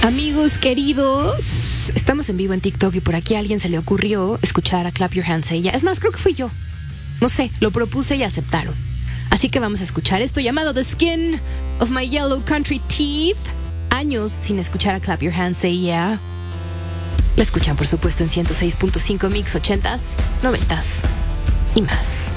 Amigos queridos, estamos en vivo en TikTok y por aquí a alguien se le ocurrió escuchar a Clap Your Hands Say Yeah. Es más, creo que fui yo. No sé, lo propuse y aceptaron. Así que vamos a escuchar esto llamado The Skin of My Yellow Country Teeth. Años sin escuchar a Clap Your Hands Say Yeah. La escuchan, por supuesto, en 106.5 Mix 80s, 90s y más.